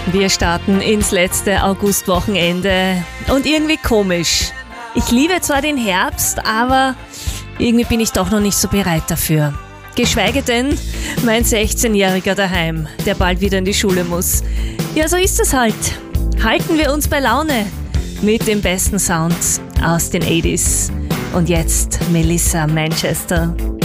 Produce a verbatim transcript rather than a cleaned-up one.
Wir starten ins letzte Augustwochenende und irgendwie komisch. Ich liebe zwar den Herbst, aber irgendwie bin ich doch noch nicht so bereit dafür. Geschweige denn mein sechzehnjähriger daheim, der bald wieder in die Schule muss. Ja, so ist es halt. Halten wir uns bei Laune mit den besten Sounds aus den achtziger. Und jetzt Melissa Manchester.